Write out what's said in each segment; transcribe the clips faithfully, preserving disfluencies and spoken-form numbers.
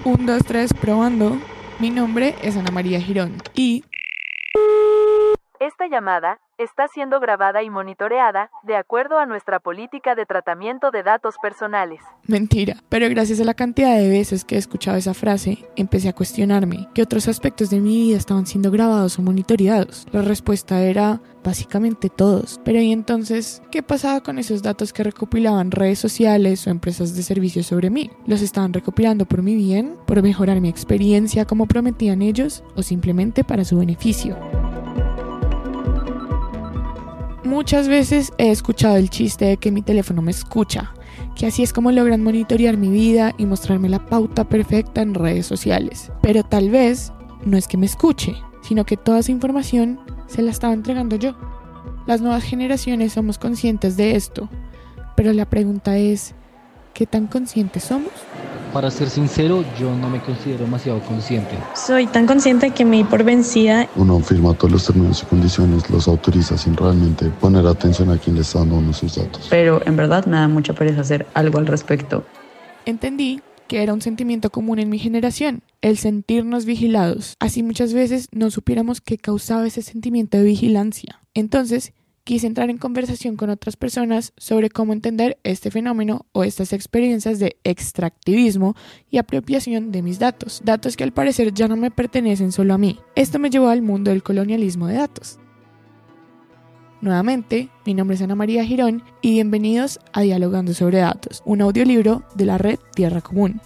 Un, dos, tres, probando. Mi nombre es Ana María Girón y... Esta llamada está siendo grabada y monitoreada de acuerdo a nuestra política de tratamiento de datos personales. Mentira, pero gracias a la cantidad de veces que he escuchado esa frase, empecé a cuestionarme qué otros aspectos de mi vida estaban siendo grabados o monitoreados. La respuesta era básicamente todos. Pero ¿y entonces qué pasaba con esos datos que recopilaban redes sociales o empresas de servicios sobre mí? ¿Los estaban recopilando por mi bien, por mejorar mi experiencia como prometían ellos o simplemente para su beneficio? Muchas veces he escuchado el chiste de que mi teléfono me escucha, que así es como logran monitorear mi vida y mostrarme la pauta perfecta en redes sociales. Pero tal vez no es que me escuche, sino que toda esa información se la estaba entregando yo. Las nuevas generaciones somos conscientes de esto, pero la pregunta es, ¿qué tan conscientes somos? Para ser sincero, yo no me considero demasiado consciente. Soy tan consciente que me di por vencida. Uno firma todos los términos y condiciones, los autoriza sin realmente poner atención a quién le está dando uno sus datos. Pero en verdad me da mucha pereza hacer algo al respecto. Entendí que era un sentimiento común en mi generación, el sentirnos vigilados. Así muchas veces no supiéramos qué causaba ese sentimiento de vigilancia. Entonces, quise entrar en conversación con otras personas sobre cómo entender este fenómeno o estas experiencias de extractivismo y apropiación de mis datos, datos que al parecer ya no me pertenecen solo a mí. Esto me llevó al mundo del colonialismo de datos. Nuevamente, mi nombre es Ana María Girón y bienvenidos a Dialogando sobre Datos, un audiolibro de la red Tierra Común.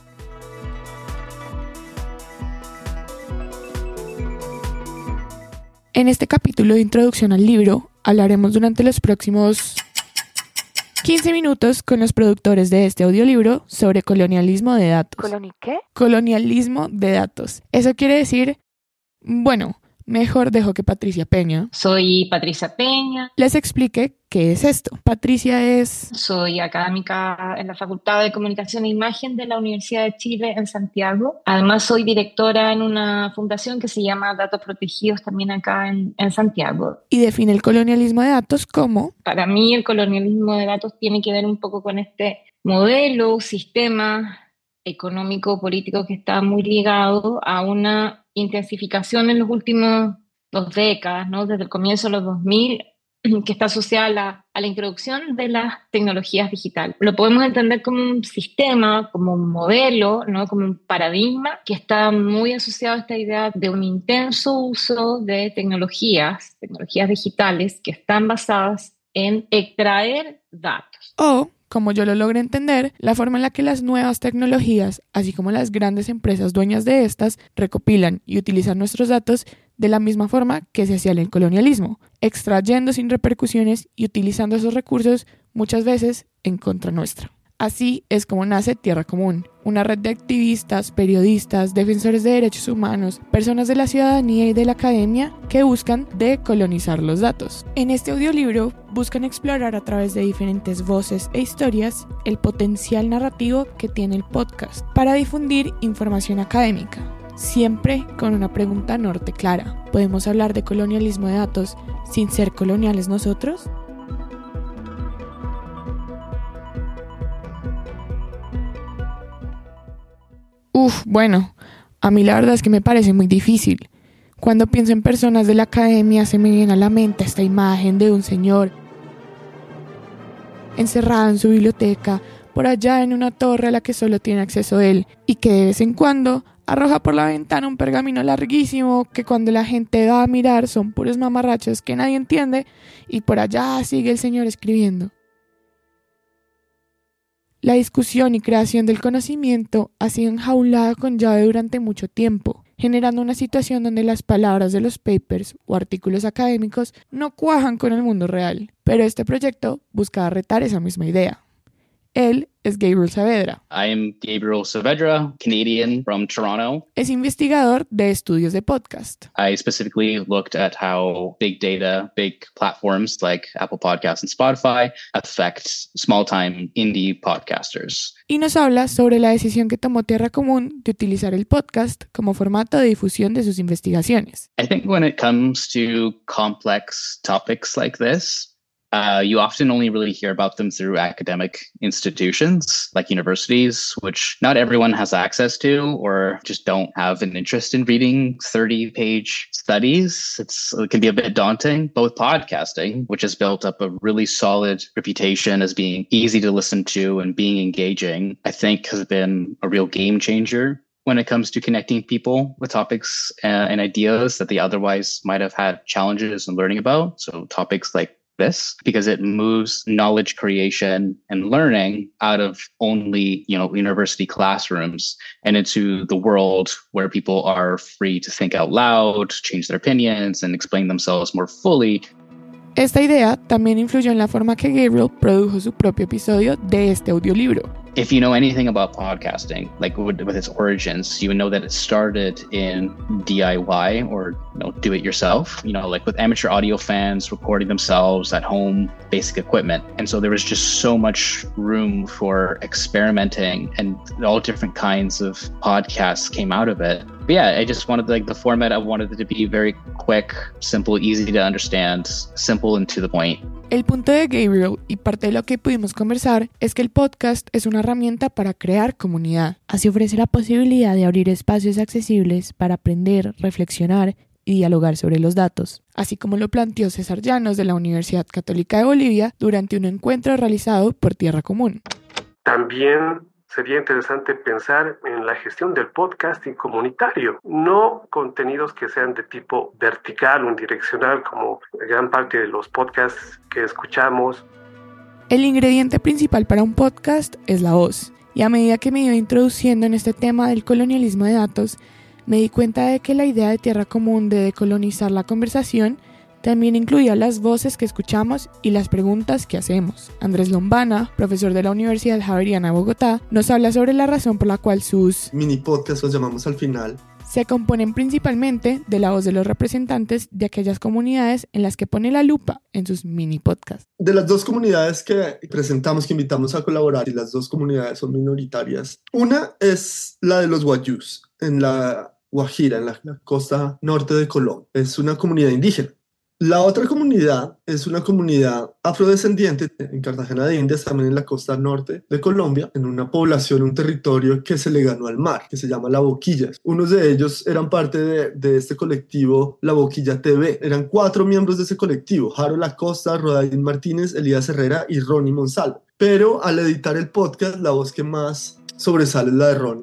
En este capítulo de introducción al libro, hablaremos durante los próximos quince minutos con los productores de este audiolibro sobre colonialismo de datos. ¿Coloni qué? Colonialismo de datos. Eso quiere decir, bueno, mejor dejo que Patricia Peña Soy Patricia Peña. les explique qué es esto. Patricia es... Soy académica en la Facultad de Comunicación e Imagen de la Universidad de Chile en Santiago. Además soy directora en una fundación que se llama Datos Protegidos también acá en, en Santiago. y define el colonialismo de datos como... Para mí el colonialismo de datos tiene que ver un poco con este modelo, sistema económico, político que está muy ligado a una intensificación en los últimos dos décadas, ¿no? Desde el comienzo de los dos mil, que está asociada a la, a la introducción de las tecnologías digitales. Lo podemos entender como un sistema, como un modelo, ¿no? Como un paradigma que está muy asociado a esta idea de un intenso uso de tecnologías, tecnologías digitales que están basadas en extraer datos. O, como yo lo logré entender, la forma en la que las nuevas tecnologías, así como las grandes empresas dueñas de estas, recopilan y utilizan nuestros datos de la misma forma que se hacía en el colonialismo, extrayendo sin repercusiones y utilizando esos recursos muchas veces en contra nuestra. Así es como nace Tierra Común, una red de activistas, periodistas, defensores de derechos humanos, personas de la ciudadanía y de la academia que buscan decolonizar los datos. En este audiolibro buscan explorar a través de diferentes voces e historias el potencial narrativo que tiene el podcast para difundir información académica, siempre con una pregunta norte clara. ¿Podemos hablar de colonialismo de datos sin ser coloniales nosotros? Uf, bueno, a mí la verdad es que me parece muy difícil. Cuando pienso en personas de la academia se me viene a la mente esta imagen de un señor encerrado en su biblioteca, por allá en una torre a la que solo tiene acceso él, y que de vez en cuando arroja por la ventana un pergamino larguísimo que cuando la gente va a mirar son puros mamarrachos que nadie entiende, y por allá sigue el señor escribiendo. La discusión y creación del conocimiento ha sido enjaulada con llave durante mucho tiempo, generando una situación donde las palabras de los papers o artículos académicos no cuajan con el mundo real. Pero este proyecto buscaba retar esa misma idea. Él es Gabriel Saavedra. I'm Gabriel Saavedra, Canadian from Toronto. Es investigador de estudios de podcast. I specifically looked at how big data, big platforms like Apple Podcasts and Spotify affect small-time indie podcasters. Y nos habla sobre la decisión que tomó Tierra Común de utilizar el podcast como formato de difusión de sus investigaciones. I think when it comes to complex topics like this, Uh, you often only really hear about them through academic institutions like universities, which not everyone has access to or just don't have an interest in reading thirty-page studies. It's, it can be a bit daunting. But with podcasting, which has built up a really solid reputation as being easy to listen to and being engaging, I think has been a real game changer when it comes to connecting people with topics uh, and ideas that they otherwise might have had challenges in learning about. So topics like this, because it moves knowledge creation and learning out of only, you know, university classrooms and into the world where people are free to think out loud, change their opinions, and explain themselves more fully. Esta idea también influyó en la forma que Gabriel produjo su propio episodio de este audiolibro. If you know anything about podcasting, like with, with its origins, you would know that it started in D I Y or, you know, do it yourself, you know, like with amateur audio fans recording themselves at home, basic equipment. And so there was just so much room for experimenting, and all different kinds of podcasts came out of it. But yeah, I just wanted like the format, I wanted it to be very quick, simple, easy to understand, simple and to the point. El punto de Gabriel, y parte de lo que pudimos conversar, es que el podcast es una herramienta para crear comunidad. Así ofrece la posibilidad de abrir espacios accesibles para aprender, reflexionar y dialogar sobre los datos. Así como lo planteó César Llanos de la Universidad Católica de Bolivia durante un encuentro realizado por Tierra Común. También sería interesante pensar en la gestión del podcasting comunitario, no contenidos que sean de tipo vertical o unidireccional como gran parte de los podcasts que escuchamos. El ingrediente principal para un podcast es la voz, y a medida que me iba introduciendo en este tema del colonialismo de datos, me di cuenta de que la idea de Tierra Común de decolonizar la conversación también incluía las voces que escuchamos y las preguntas que hacemos. Andrés Lombana, profesor de la Universidad Javeriana de Bogotá, nos habla sobre la razón por la cual sus mini podcasts, los llamamos al final, se componen principalmente de la voz de los representantes de aquellas comunidades en las que pone la lupa en sus mini podcasts. De las dos comunidades que presentamos, que invitamos a colaborar, y las dos comunidades son minoritarias, una es la de los Wayús, en la Guajira, en la, la costa norte de Colombia. Es una comunidad indígena. La otra comunidad es una comunidad afrodescendiente en Cartagena de Indias, también en la costa norte de Colombia, en una población, un territorio que se le ganó al mar, que se llama La Boquilla. Unos de ellos eran parte de, de este colectivo La Boquilla T V. Eran cuatro miembros de ese colectivo: Harold Acosta, Rodaín Martínez, Elías Herrera y Ronnie Monsalve. Pero al editar el podcast, la voz que más sobresale es la de Ronnie.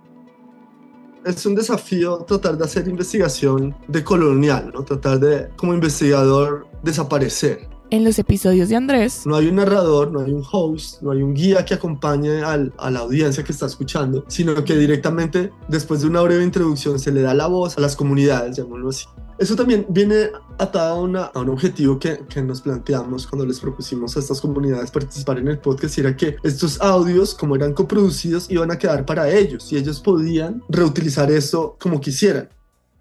Es un desafío tratar de hacer investigación decolonial, ¿no? Tratar de, como investigador, desaparecer. En los episodios de Andrés, no hay un narrador, no hay un host, no hay un guía que acompañe al, a la audiencia que está escuchando, sino que directamente, después de una breve introducción, se le da la voz a las comunidades, llamémoslo así. Eso también viene atado a, una, a un objetivo que, que nos planteamos cuando les propusimos a estas comunidades participar en el podcast, y era que estos audios, como eran coproducidos, iban a quedar para ellos y ellos podían reutilizar eso como quisieran.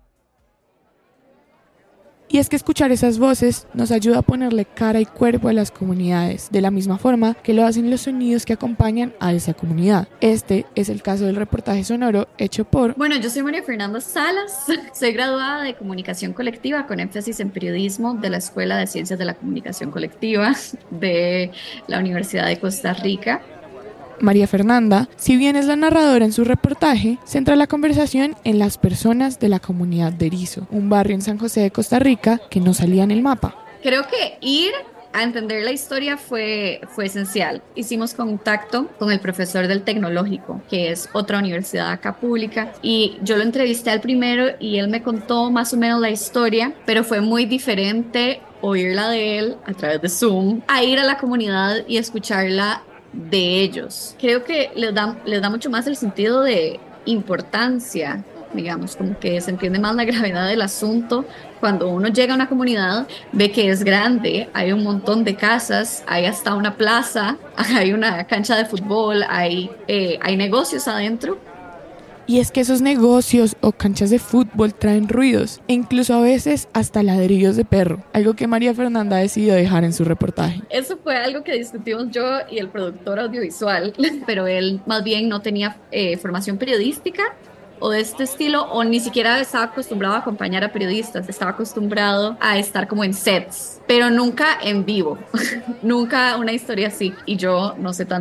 Y es que escuchar esas voces nos ayuda a ponerle cara y cuerpo a las comunidades, de la misma forma que lo hacen los sonidos que acompañan a esa comunidad. Este es el caso del reportaje sonoro hecho por... Bueno, yo soy María Fernanda Salas, soy graduada de Comunicación Colectiva con énfasis en periodismo de la Escuela de Ciencias de la Comunicación Colectiva de la Universidad de Costa Rica. María Fernanda, si bien es la narradora en su reportaje, centra la conversación en las personas de la comunidad de Erizo, un barrio en San José de Costa Rica que no salía en el mapa. Creo que ir a entender la historia fue, fue esencial. Hicimos contacto con el profesor del Tecnológico, que es otra universidad acá pública, y yo lo entrevisté al primero y él me contó más o menos la historia, pero fue muy diferente oírla de él a través de Zoom, a ir a la comunidad y escucharla de ellos. Creo que les da, les da mucho más el sentido de importancia, digamos, como que se entiende más la gravedad del asunto. Cuando uno llega a una comunidad, ve que es grande, hay un montón de casas, hay hasta una plaza, hay una cancha de fútbol, hay, eh, hay negocios adentro. Y es que esos negocios o canchas de fútbol traen ruidos, e incluso a veces hasta ladrillos de perro, algo que María Fernanda decidió dejar en su reportaje. Eso fue algo que discutimos yo y el productor audiovisual, pero él más bien no tenía eh, formación periodística o de este estilo, o ni siquiera estaba acostumbrado a acompañar a periodistas, estaba acostumbrado a estar como en sets, pero nunca en vivo, nunca una historia así, y yo no sé tanto